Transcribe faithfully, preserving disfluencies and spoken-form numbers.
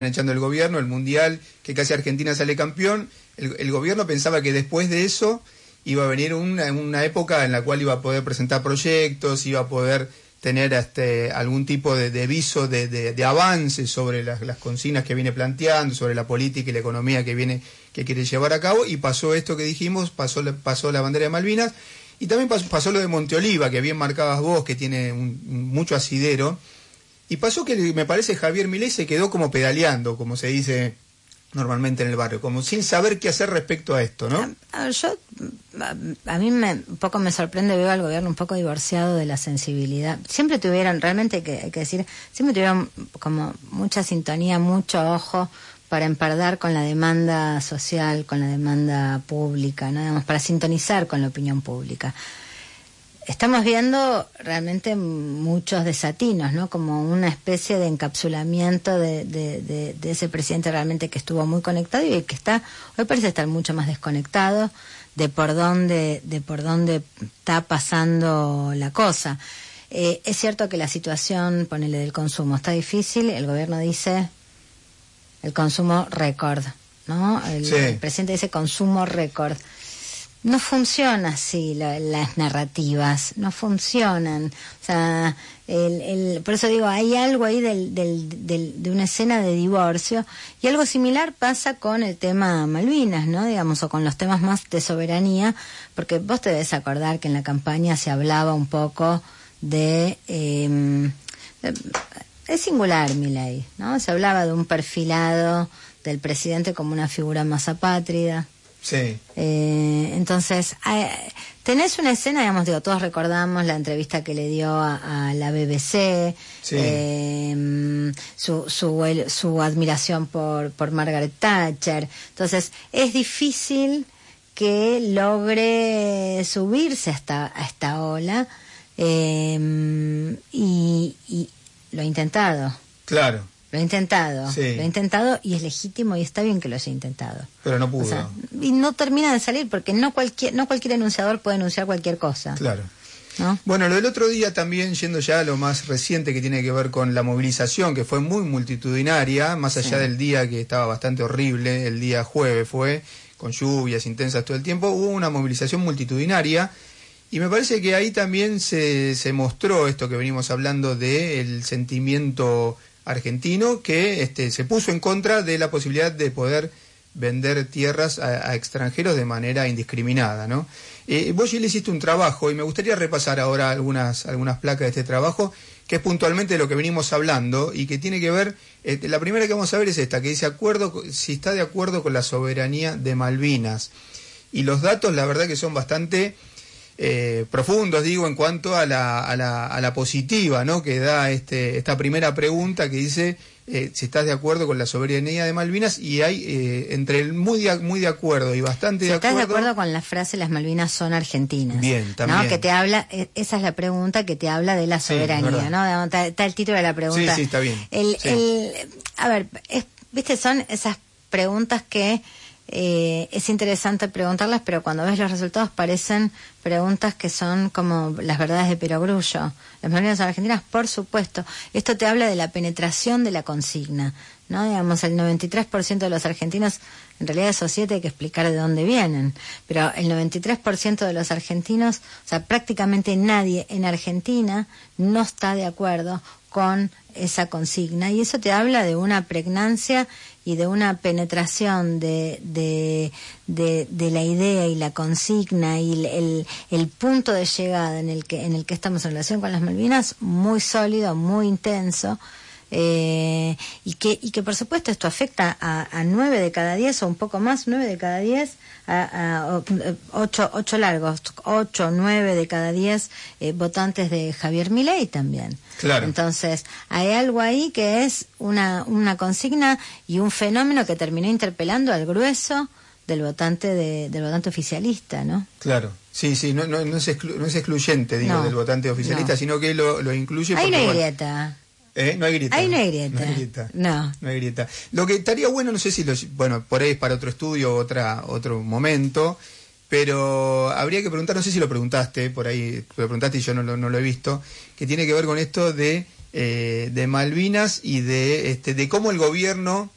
echando el gobierno, el mundial, que casi Argentina sale campeón. El, el gobierno pensaba que después de eso iba a venir una, una época en la cual iba a poder presentar proyectos, iba a poder tener este, algún tipo de, de viso de, de, de avance sobre las, las consignas que viene planteando, sobre la política y la economía que viene que quiere llevar a cabo, y pasó esto que dijimos, pasó, pasó la bandera de Malvinas, y también pasó, pasó lo de Monteoliva, que bien marcabas vos, que tiene un, mucho asidero, y pasó que me parece Javier Milei se quedó como pedaleando, como se dice normalmente en el barrio, como sin saber qué hacer respecto a esto, ¿no? A, a, yo, a, a mí me, un poco me sorprende, veo al gobierno un poco divorciado de la sensibilidad. Siempre tuvieron, realmente hay que, hay que decir, siempre tuvieron como mucha sintonía, mucho ojo para empardar con la demanda social, con la demanda pública, ¿no? Digamos, para sintonizar con la opinión pública. Estamos viendo realmente muchos desatinos, ¿no? Como una especie de encapsulamiento de, de, de, de ese presidente realmente que estuvo muy conectado y que está, hoy parece estar mucho más desconectado de por dónde, de por dónde está pasando la cosa. Eh, es cierto que la situación, ponele, del consumo está difícil, el gobierno dice el consumo récord, ¿no? El, sí. el presidente dice consumo récord. No funciona así la, las narrativas, no funcionan. O sea, el, el, por eso digo, hay algo ahí del, del, del, de una escena de divorcio, y algo similar pasa con el tema Malvinas, ¿no? Digamos, o con los temas más de soberanía, porque vos te debes acordar que en la campaña se hablaba un poco de... Eh, de es singular Milei, ¿no? Se hablaba de un perfilado del presidente como una figura más apátrida. Sí. Eh, entonces, eh, tenés una escena, digamos, digo, todos recordamos la entrevista que le dio a, a la B B C, sí. eh, su, su, el, su admiración por, por Margaret Thatcher. Entonces, es difícil que logre subirse hasta, a esta ola, eh, y, y lo ha intentado. Claro. Lo he intentado, sí. lo he intentado y es legítimo y está bien que lo haya intentado. Pero no pudo. O sea, y no termina de salir porque no cualquier no cualquier enunciador puede enunciar cualquier cosa. Claro. ¿No? Bueno, lo del otro día también, yendo ya a lo más reciente que tiene que ver con la movilización, que fue muy multitudinaria, más allá sí. del día que estaba bastante horrible, el día jueves fue, con lluvias intensas todo el tiempo, hubo una movilización multitudinaria. Y me parece que ahí también se, se mostró esto que venimos hablando del sentimiento argentino, que este, se puso en contra de la posibilidad de poder vender tierras a, a extranjeros de manera indiscriminada, ¿no? Eh, vos ya le hiciste un trabajo y me gustaría repasar ahora algunas, algunas placas de este trabajo, que es puntualmente de lo que venimos hablando y que tiene que ver, eh, la primera que vamos a ver es esta, que dice acuerdo, si está de acuerdo con la soberanía de Malvinas. Y los datos, la verdad que son bastante... Eh, profundos, digo, en cuanto a la, a la, a la positiva, ¿no? Que da este, esta primera pregunta que dice eh, si estás de acuerdo con la soberanía de Malvinas, y hay eh, entre el muy de, muy de acuerdo y bastante si de acuerdo. ¿Estás de acuerdo con la frase las Malvinas son argentinas? Bien, también. ¿No? Que te habla, esa es la pregunta que te habla de la soberanía, sí, ¿no? Está, está el título de la pregunta. Sí, sí, está bien. El, sí. el, a ver, es, viste, son esas preguntas que Eh, es interesante preguntarlas, pero cuando ves los resultados parecen preguntas que son como las verdades de Perogrullo. Las Malvinas son argentinas, por supuesto. Esto te habla de la penetración de la consigna, ¿no? Digamos, el noventa y tres por ciento de los argentinos, en realidad esos siete hay que explicar de dónde vienen, pero el noventa y tres por ciento de los argentinos, o sea, prácticamente nadie en Argentina no está de acuerdo con esa consigna, y eso te habla de una pregnancia y de una penetración de de, de, de la idea y la consigna y el, el, el punto de llegada en el que en el que estamos en relación con las Malvinas muy sólido, muy intenso, eh, y que y que por supuesto esto afecta a, a nueve de cada diez o un poco más, nueve de cada diez, a, a, a ocho, ocho largos, ocho, nueve de cada diez eh, votantes de Javier Milei también. Claro. Entonces, hay algo ahí que es una, una consigna y un fenómeno que terminó interpelando al grueso del votante de, del votante oficialista, ¿no? Claro, sí, sí, no, no, no, es, exclu, no es excluyente, digo, no, del votante oficialista, no. sino que lo, lo incluye. Ahí porque, no hay bueno, grieta. ¿Eh? No hay grieta. Ahí no hay grieta. No hay grieta. No. No hay grieta. Lo que estaría bueno, no sé si lo, bueno, por ahí es para otro estudio, otra, otro momento, pero habría que preguntar, no sé si lo preguntaste, por ahí lo preguntaste y yo no lo, no lo he visto, que tiene que ver con esto de, eh, de Malvinas y de, este, de cómo el gobierno